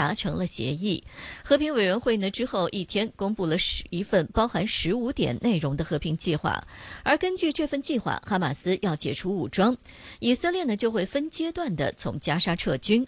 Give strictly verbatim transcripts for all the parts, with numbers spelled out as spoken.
达成了协议。和平委员会呢之后一天公布了十一份包含十五点内容的和平计划，而根据这份计划，哈马斯要解除武装，以色列呢就会分阶段的从加沙撤军。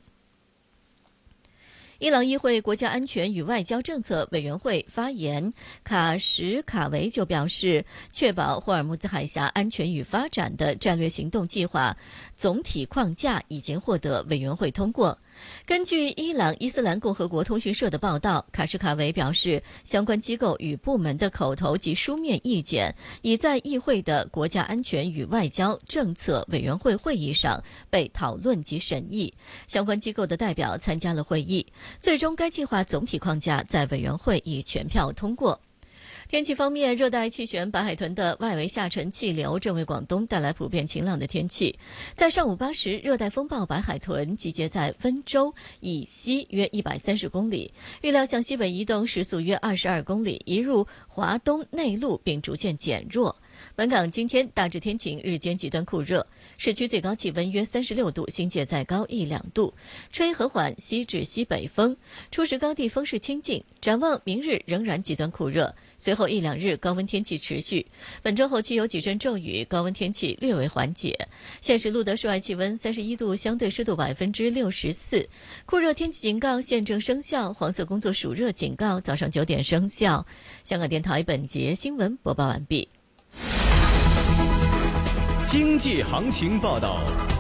伊朗议会国家安全与外交政策委员会发言卡什卡维就表示，确保霍尔木兹海峡安全与发展的战略行动计划总体框架已经获得委员会通过。根据伊朗伊斯兰共和国通讯社的报道，卡什卡维表示，相关机构与部门的口头及书面意见已在议会的国家安全与外交政策委员会会议上被讨论及审议，相关机构的代表参加了会议，最终该计划总体框架在委员会以全票通过。天气方面，热带气旋白海豚的外围下沉气流正为广东带来普遍晴朗的天气。在上午八时，热带风暴白海豚集结在温州以西约一百三十公里，预料向西北移动，时速约二十二公里，移入华东内陆并逐渐减弱。本港今天大致天晴，日间极端酷热，市区最高气温约三十六度，新界再高一两度，吹和缓西至西北风，初时高地风势清劲。展望明日仍然极端酷热，随后一两日高温天气持续，本周后期有几阵骤雨，高温天气略为缓解。现时录得室外气温三十一度，相对湿度百分之六十四，酷热天气警告现正生效，黄色工作暑热警告早上九点生效。香港电台本节新闻播报完毕。 经济行情报道。